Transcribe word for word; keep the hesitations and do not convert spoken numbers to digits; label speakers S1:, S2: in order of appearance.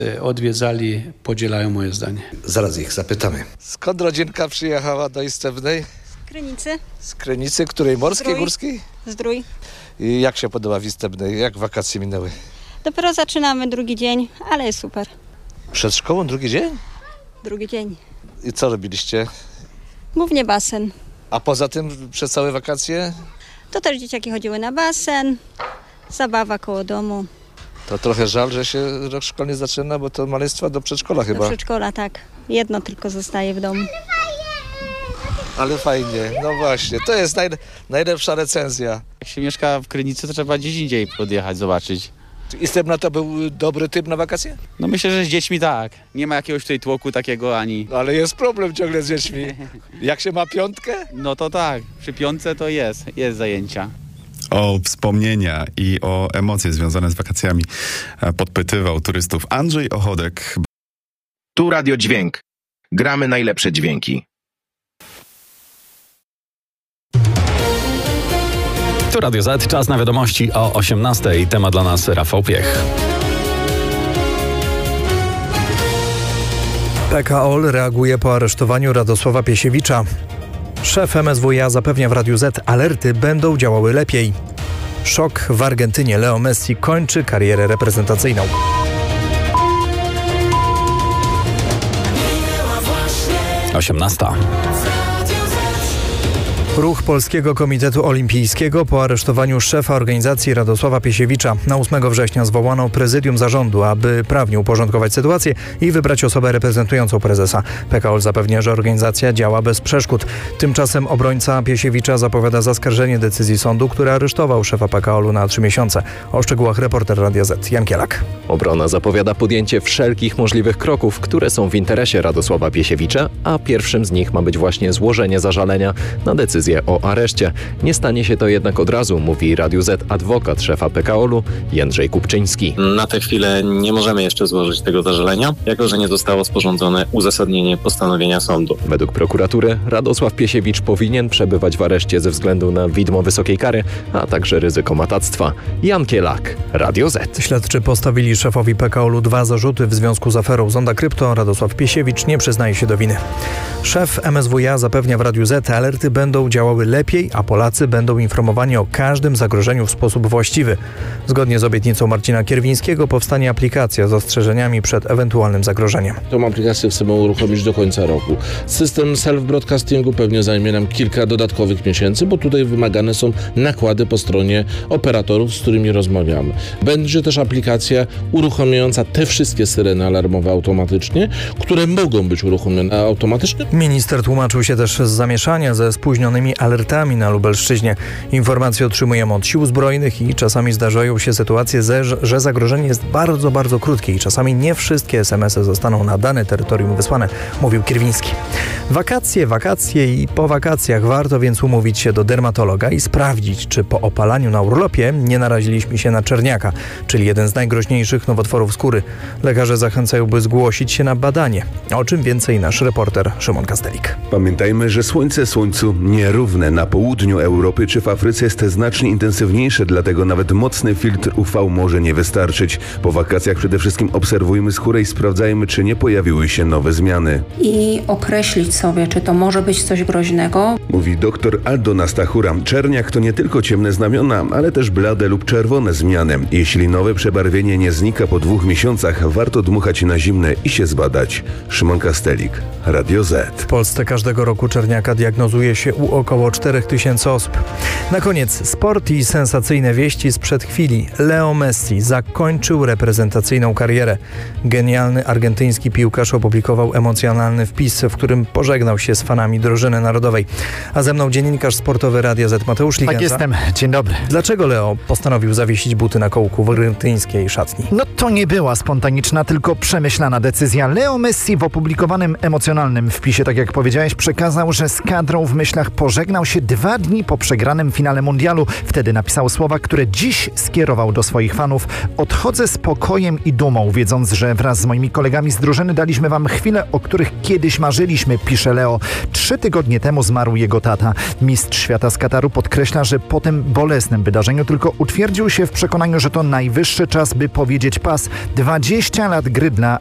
S1: odwiedzali, podzielają moje zdanie.
S2: Zaraz ich zapytamy.
S3: Skąd rodzinka przyjechała do Istebnej?
S4: Z Krynicy.
S3: Z Krynicy, której morskiej,
S4: Zdrój.
S3: górskiej?
S4: Zdrój.
S3: I jak się podoba w Istebnej? Jak wakacje minęły?
S4: Dopiero zaczynamy drugi dzień, ale jest super.
S3: Przed szkołą drugi dzień?
S4: Drugi dzień.
S3: I co robiliście?
S4: Głównie basen.
S3: A poza tym przez całe wakacje?
S4: To też dzieciaki chodziły na basen, zabawa koło domu.
S3: To trochę żal, że się rok szkolny zaczyna, bo to maleństwa do przedszkola chyba.
S4: Do przedszkola, tak. Jedno tylko zostaje w domu.
S3: Ale fajnie, no właśnie. To jest naj, najlepsza recenzja.
S5: Jak się mieszka w Krynicy, to trzeba gdzieś indziej podjechać, zobaczyć.
S3: Istebna to był dobry typ na wakacje?
S5: No myślę, że z dziećmi tak. Nie ma jakiegoś tutaj tłoku takiego ani...
S3: No ale jest problem ciągle z dziećmi. Jak się ma piątkę?
S5: No to tak, przy piątce to jest, jest zajęcia.
S6: O wspomnienia i o emocje związane z wakacjami podpytywał turystów Andrzej Ochodek.
S7: Tu Radio Dźwięk. Gramy najlepsze dźwięki.
S8: Tu Radio Z, czas na wiadomości o osiemnastej. Temat dla nas Rafał Piech.
S9: P K O L reaguje po aresztowaniu Radosława Piesiewicza. Szef M S W iA zapewnia w Radiu Z, alerty będą działały lepiej. Szok w Argentynie. Leo Messi kończy karierę reprezentacyjną.
S8: osiemnasta.
S9: Ruch Polskiego Komitetu Olimpijskiego po aresztowaniu szefa organizacji Radosława Piesiewicza. Na ósmego września zwołano prezydium zarządu, aby prawnie uporządkować sytuację i wybrać osobę reprezentującą prezesa. P K O L zapewnia, że organizacja działa bez przeszkód. Tymczasem obrońca Piesiewicza zapowiada zaskarżenie decyzji sądu, który aresztował szefa P K O L-u na trzy miesiące. O szczegółach reporter Radia Z Jan Kielak.
S10: Obrona zapowiada podjęcie wszelkich możliwych kroków, które są w interesie Radosława Piesiewicza, a pierwszym z nich ma być właśnie złożenie zażalenia na decyzję o areszcie. Nie stanie się to jednak od razu, mówi Radiu Z adwokat szefa P K O L-u Jędrzej Kupczyński.
S11: Na tę chwilę nie możemy jeszcze złożyć tego zażalenia, jako że nie zostało sporządzone uzasadnienie postanowienia sądu.
S10: Według prokuratury Radosław Piesiewicz powinien przebywać w areszcie ze względu na widmo wysokiej kary, a także ryzyko matactwa. Jan Kielak, Radio Z.
S9: Śledczy postawili szefowi P K O L-u dwa zarzuty w związku z aferą Zonda Krypto. Radosław Piesiewicz nie przyznaje się do winy. Szef M S W iA zapewnia w Radiu Z, alerty będą działały lepiej, a Polacy będą informowani o każdym zagrożeniu w sposób właściwy. Zgodnie z obietnicą Marcina Kierwińskiego powstanie aplikacja z ostrzeżeniami przed ewentualnym zagrożeniem.
S12: Tą aplikację chcemy uruchomić do końca roku. System self-broadcastingu pewnie zajmie nam kilka dodatkowych miesięcy, bo tutaj wymagane są nakłady po stronie operatorów, z którymi rozmawiamy. Będzie też aplikacja uruchamiająca te wszystkie syreny alarmowe automatycznie, które mogą być uruchomione automatycznie.
S9: Minister tłumaczył się też z zamieszania ze spóźnionymi alertami na Lubelszczyźnie. Informacje otrzymujemy od sił zbrojnych i czasami zdarzają się sytuacje, że zagrożenie jest bardzo, bardzo krótkie i czasami nie wszystkie es em esy zostaną na dane terytorium wysłane, mówił Kierwiński. Wakacje, wakacje i po wakacjach warto więc umówić się do dermatologa i sprawdzić, czy po opalaniu na urlopie nie naraziliśmy się na czerniaka, czyli jeden z najgroźniejszych nowotworów skóry. Lekarze zachęcają, by zgłosić się na badanie. O czym więcej nasz reporter Szymon Kastelik.
S13: Pamiętajmy, że słońce słońcu nierówne. Na południu Europy czy w Afryce jest znacznie intensywniejsze, dlatego nawet mocny filtr U V może nie wystarczyć. Po wakacjach przede wszystkim obserwujmy skórę i sprawdzajmy, czy nie pojawiły się nowe zmiany.
S14: I określić sobie, czy to może być coś groźnego.
S13: Mówi dr Aldona Stachura. Czerniak to nie tylko ciemne znamiona, ale też blade lub czerwone zmiany. Jeśli nowe przebarwienie nie znika po dwóch miesiącach, warto dmuchać na zimne i się zbadać. Szymon Kastelik, Radio Z.
S9: W Polsce każdego roku czerniaka diagnozuje się u około czterech tysięcy osób. Na koniec sport i sensacyjne wieści sprzed chwili. Leo Messi zakończył reprezentacyjną karierę. Genialny argentyński piłkarz opublikował emocjonalny wpis, w którym pożegnał się z fanami drużyny narodowej. A ze mną dziennikarz sportowy Radia Z Mateusz Ligenza.
S15: Tak jestem, dzień dobry.
S9: Dlaczego Leo postanowił zawiesić buty na kołku w argentyńskiej szatni?
S15: No to nie była spontaniczna, tylko przemyślana decyzja. Leo Messi w opublikowanym emocjonalnym wpisie, tak jak powiedziałeś, przekazał, że z kadrą w myślach pożegnał pożegnał się dwa dni po przegranym finale mundialu. Wtedy napisał słowa, które dziś skierował do swoich fanów. Odchodzę z pokojem i dumą, wiedząc, że wraz z moimi kolegami z drużyny daliśmy wam chwile, o których kiedyś marzyliśmy, pisze Leo. Trzy tygodnie temu zmarł jego tata. Mistrz świata z Kataru podkreśla, że po tym bolesnym wydarzeniu tylko utwierdził się w przekonaniu, że to najwyższy czas, by powiedzieć pas. dwadzieścia lat gry dla